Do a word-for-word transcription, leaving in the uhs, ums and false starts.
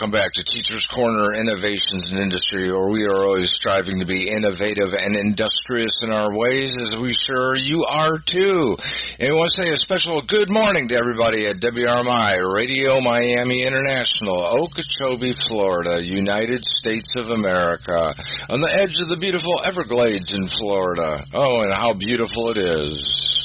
welcome back to Teachers Corner Innovations in Industry, where we are always striving to be innovative and industrious in our ways, as we sure you are too. And we want to say a special good morning to everybody at W R M I Radio Miami International, Okeechobee, Florida, United States of America, on the edge of the beautiful Everglades in Florida. Oh, and how beautiful it is.